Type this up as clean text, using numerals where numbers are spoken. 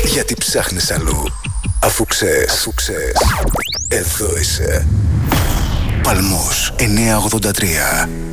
Γιατί ψάχνεις αλλού, αφού ξέρεις. Εδώ είσαι. Παλμός 983.